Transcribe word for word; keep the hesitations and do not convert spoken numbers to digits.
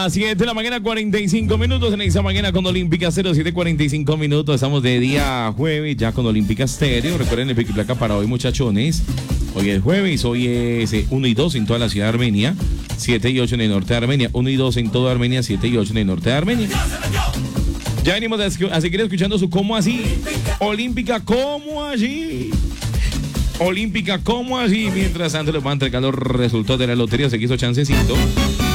siete de la mañana, cuarenta y cinco minutos en esta mañana con Olímpica cero siete cuarenta y cinco minutos. Estamos de día jueves ya con Olímpica Estéreo. Recuerden el pico y placa para hoy, muchachones. Hoy es jueves, hoy es uno y dos en toda la ciudad de Armenia, siete y ocho en el norte de Armenia, uno y dos en toda Armenia, siete y ocho en el norte de Armenia. Ya venimos a, a seguir escuchando su ¿cómo así? Olímpica, ¿cómo así? Olímpica, ¿cómo así? Mientras tanto les va a entregar los resultados de la lotería, se quiso chancecito.